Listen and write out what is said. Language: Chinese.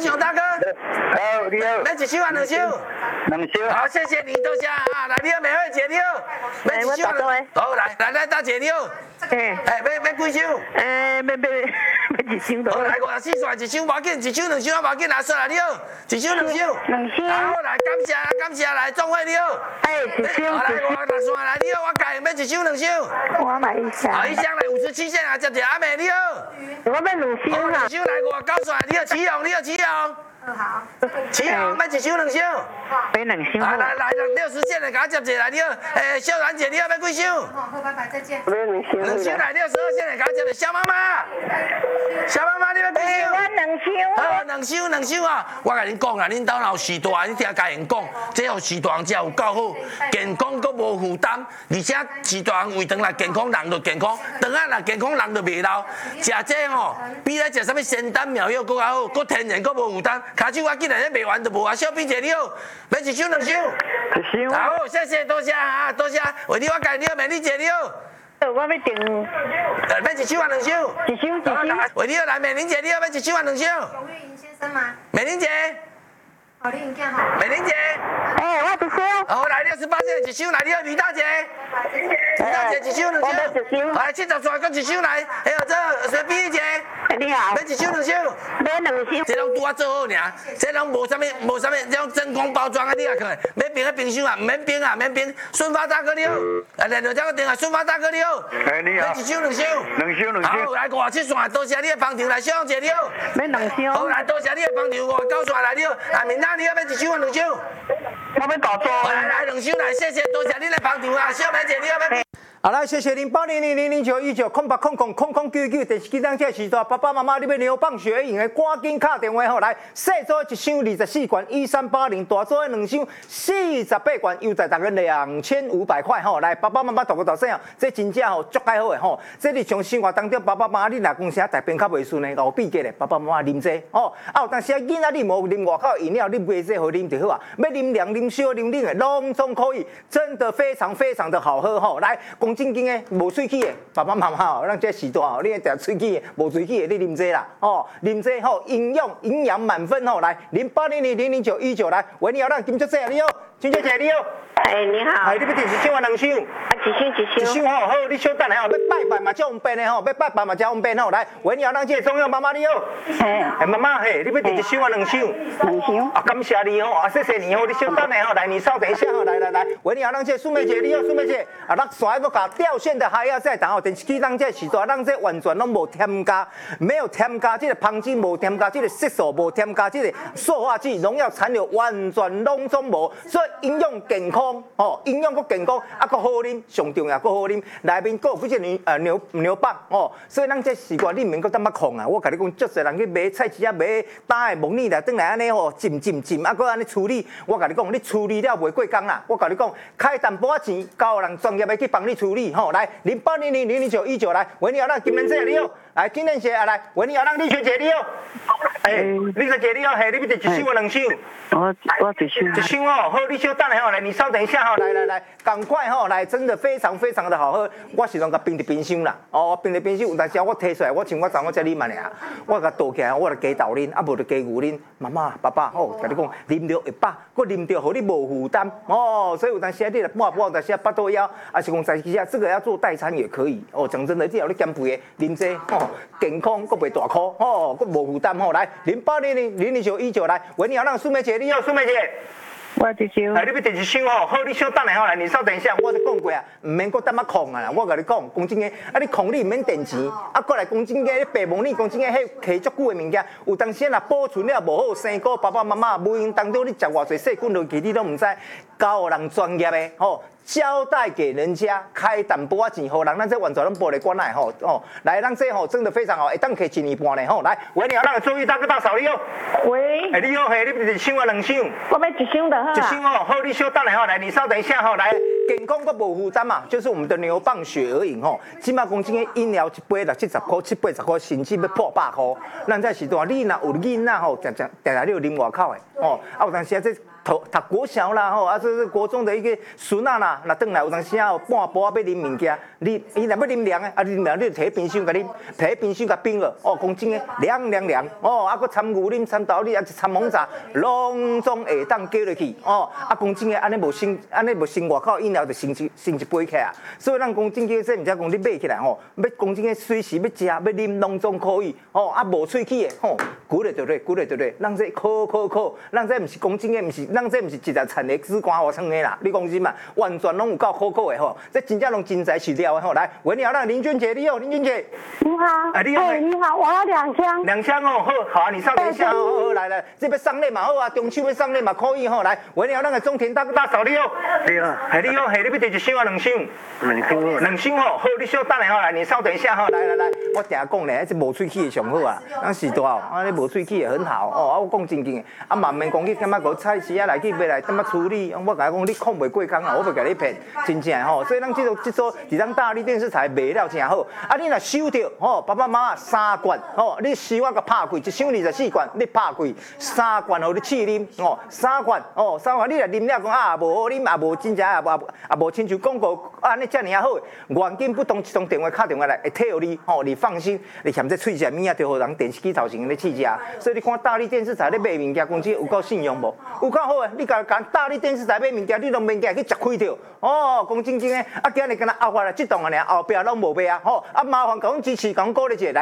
雄大哥。 好，你好。 要一箱啊，两箱？ 两箱。 好，谢谢你，多谢啊。来，你好，美惠姐，你好。要一箱？好，来，大姐你好。要几箱？ 要一箱都。 好，来54串，一箱无要紧，一箱两箱无要紧，来说来你好，一箱两箱。 两箱。 好，来感谢来，总会你好。 一箱。 来56串来你好，我改要一箱两箱。 我买一箱。 好，一箱来57线啊，接着阿美你好。 我要两箱啊。 两箱来59串，你好启勇，你好启勇。好。启勇要一箱两箱。 买两箱。 来60线的，给我接者来你好。秀兰姐你好，要几箱？好，拜拜，再见。两箱来62线的，给我接者小妈妈。小妈妈你要几箱？ 我两箱。 好，两箱啊！我甲恁讲啦，恁兜若有时大，你听家人讲，这有时大人才有够好，健康佮无负担，而且时大人胃肠若健康，人就健康；肠仔若健康，人就袂老。食这吼，比咧食啥物仙丹妙药佮较好，佮天然佮无负担。骹手我竟然咧卖完就无啊！小编姐你好，要一箱两箱？ 一箱。 好，谢谢，多谢啊，多谢。为你我家你好，美丽姐你好。 我要订。 要一箱啊两箱？ 一箱。 为你好，来美玲姐你好，要一箱啊两箱？ 龚玉莹先生吗？ 美玲姐。 好，你影片好。 美玲姐。 我一箱。 好，来68线一箱，来你好，李大姐。李大姐一箱两箱。来70串搁一箱来，还有这水碧姐。 你好。 要一箱两箱？ 买两箱。 这拢拄啊做好尔，这拢无啥物，这种真空包装啊，你也看，要冰在冰箱啊，唔免冰啊，免冰。顺发大哥你好，来两张个电话，顺发大哥你好。 你好。 要一箱两箱？ 两箱。 好，来57串，多谢你的捧场，来小杨姐你好。 买两箱。 好，来多谢你的捧场，59串来你好，来明仔你好，要一箱啊两箱？ 我要搞多。 来两箱来，谢谢，多谢你的捧场啊，小梅姐你好，要。 好来，谢谢080000091908009999电视机当这时段，爸爸妈妈你要牛棒学营的，赶紧打电话吼来，细组一箱24罐1380，大组的两箱48罐，又在大约2500块吼来，爸爸妈妈大个大细哦，这真正吼足介好的吼，这日常生活当中，爸爸妈妈你若讲啥大便较袂顺的，有秘诀的，爸爸妈妈啉这吼，有当时啊囡仔你无啉外口饮料，你买这好啉就好啊，要啉凉啉烧啉冷的，拢总可以，真的非常非常的好喝吼来。正经的无水气的，爸爸妈妈吼，咱这时段吼，你食水气的、无水气的，你啉这啦，哦，啉这吼，营养满分吼，来0800000919来，喂，你好，咱金小姐你好，金小姐你好， 你好， 你要订一箱啊两箱？一箱吼，好，你稍等下吼，要拜拜嘛，较方便的吼，要拜拜嘛，较方便吼，来，喂，你好，咱这中央妈妈你好，妈妈嘿，你要订一箱啊两箱？ 两箱。 啊，感谢你吼，啊，谢谢你吼，你稍等下吼，来，你稍等一下吼，来，喂，你好，咱这苏梅姐你好，苏梅姐，啊，咱线个甲掉线的还要再打哦，电视机咱这时段，咱这完全拢无添加，没有添加这个香精，无添加这个色素，无添加这个塑化剂、农药残留，完全拢总无，所以营养健康哦，营养佮健康，啊佮好啉，上重要佮好啉，内面佮有几只牛蒡哦，所以咱这时段你免佮当捌空啊，我甲你讲，足侪人去买菜市啊买打的模拟来，转来安尼吼浸，啊佮安尼处理，我甲你讲，你处理了袂过工啦，我甲你讲，开淡薄仔钱，交人专业的去帮你处理吼，来0800000919来，喂你好，咱金莲姐你好，来金莲姐啊来，喂你好，咱李小姐你好，李小姐你好，你要订一箱啊两箱？ 我一箱。 一箱哦，好，你稍等下吼，来，你稍等一下吼，来，赶快吼，来，真的非常非常的好喝，我是拢甲冰伫冰箱啦，哦，冰伫冰箱，有当时我摕出来，我像我昨我才啉嘛尔，我甲倒起来，我就加豆啉，啊无就加牛啉，妈妈爸爸吼，甲你讲，啉着会饱，佮啉着互你无负担，哦，所以有当时你来半有当时巴肚枵，啊是讲在其下这个要做代餐也可以，哦，讲真的，只要你减肥的，啉这哦，健康佮袂大箍，哦，佮无负担吼，来0800000919来，喂你好，咱苏梅姐你好，苏梅姐。 我一箱。 你要订一箱哦，好，你稍等下吼，来，你稍等一下，我讲过啊，唔免搁等啊空啊啦，我甲你讲，讲真诶，啊你空你唔免垫钱，啊过来讲真诶，你白问你讲真诶，迄摕足久诶物件，有当时若保存了无好，生果爸爸妈妈无闲当中你食偌济细菌落去，你都唔知，交人专业诶吼。交代给人家开淡薄仔钱，互人咱这完全拢玻璃管来吼哦，来咱这吼真的非常好，会当摕1年半呢吼，来，喂你好，咱个周玉大哥大嫂你好， 喂， 你好，你一箱啊两箱？ 我要一箱就好。 一箱哦，好，你稍等下吼，来，你稍等一下吼，来，健康个无负担嘛，就是我们的牛蒡雪儿饮吼，起码讲真个饮料一杯60块、70块，甚至要破100块，咱这时段你若有囡仔吼，常你有啉外口的哦，啊有当时啊这。 读国小啦吼，啊，这是国中的一个孙啊啦，那转来有当时啊半晡要啉物件，伊若要啉凉的，啊啉凉你就摕冰箱甲啉，摕冰箱甲冰了，哦，讲真诶，凉，哦，啊，佮掺牛奶、掺豆奶，啊，掺红茶，拢总会当加落去，哦，啊，讲真诶，安尼无生外口饮料就生一杯起啊，所以咱讲真诶，说毋则讲你买起来吼，要讲真诶，随时要食要啉，拢总可以，哦，啊，无喙齿诶，吼，鼓咧就咧，咱这烤，咱这毋是讲真诶，毋是。咱这毋是一日产的紫瓜花生的啦，你讲是嘛？完全拢有够可口的吼，这真正拢真材实料的吼。来，喂，你好，林娟姐，你好，林娟姐。 你好。 你好。 你好，我要2箱。 2箱哦，好啊，你稍等一下，好，来，这要送礼嘛好啊，中秋要送礼嘛可以吼。来，喂，你好，咱个中田大嫂你好。 你好。 你好，你要第一箱啊，2箱。2箱哦，好，你稍等下吼，来，你稍等一下吼，来，我定下讲咧，这无喙齿的上好啊，咱是大哦，啊，你无喙齿也很好哦，啊，我讲真经的，啊，慢慢讲去，感觉个菜市啊来去买来怎么处理？我甲你讲，你控袂过工啊，我袂甲你骗，真正吼。所以咱这组伫咱大力电视台卖了真好。啊，你若收着吼，爸爸妈妈3罐吼，你收我甲拍开，一箱24罐，你拍开3罐互你试啉哦，3罐哦，3罐你若啉了讲啊无好啉，也无真正也无亲像广告安尼遮尔好，原金不动一通电话敲电话来会替互你吼，你放心，你嫌这喙食物啊，就互人电视机头前咧试食。所以你看大力电视台咧卖物件，公司有够信用无？有够好诶！你甲大力电视台买物件，你拢免惊去食亏着。哦，讲真诶，啊今日敢若后发来这档啊，后壁拢无卖啊，吼，啊麻烦甲阮支持，甲阮鼓励一下来。